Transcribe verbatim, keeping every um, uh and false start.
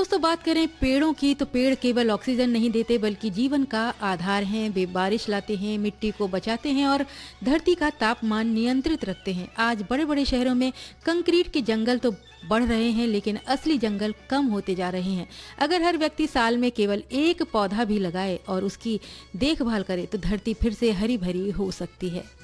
दोस्तों बात करें पेड़ों की तो पेड़ केवल ऑक्सीजन नहीं देते बल्कि जीवन का आधार हैं। वे बारिश लाते हैं, मिट्टी को बचाते हैं और धरती का तापमान नियंत्रित रखते हैं। आज बड़े बड़े शहरों में कंक्रीट के जंगल तो बढ़ रहे हैं लेकिन असली जंगल कम होते जा रहे हैं। अगर हर व्यक्ति साल में केवल एक पौधा भी लगाए और उसकी देखभाल करे तो धरती फिर से हरी भरी हो सकती है।